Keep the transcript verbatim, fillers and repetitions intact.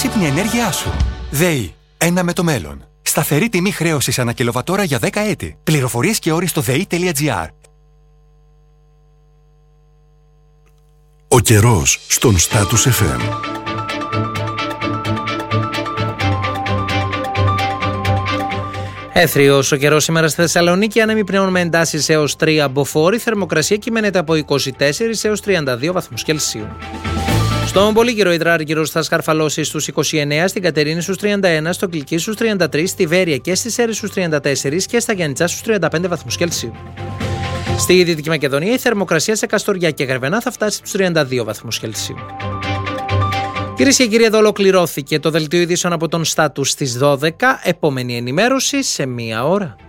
έξυπνη ενέργειά σου. ΔΕΗ. Ένα με το μέλλον. Σταθερή τιμή χρέωσης ανά κιλοβατόρα για δέκα έτη. Πληροφορίες και όροι στο δέη τελεία τζι άρ. Ο καιρός στον Status εφ εμ. Έθριος ο καιρός σήμερα στη Θεσσαλονίκη, άνεμοι πνέουν με εντάσεις έως τρία μποφόρ, θερμοκρασία κυμαίνεται από είκοσι τέσσερα έως τριάντα δύο βαθμούς Κελσίου. Στον Πολύκυρο υδράργυρος θα σκαρφαλώσει στους είκοσι εννέα, στην Κατερίνη στους τριάντα ένα, στο Κλική στους τριάντα τρία, στη Βέρεια και στη Σέρρη στους τριάντα τέσσερα και στα Γιαννιτσά στους τριάντα πέντε βαθμούς Κελσίου. Στη Δυτική Μακεδονία η θερμοκρασία σε Καστοριά και Γρεβενά θα φτάσει στους τριάντα δύο βαθμούς Κελσίου. Κυρίες και κύριοι, εδώ ολοκληρώθηκε το δελτίο ειδήσεων από τον Status στις δώδεκα. Επόμενη ενημέρωση σε μία ώρα.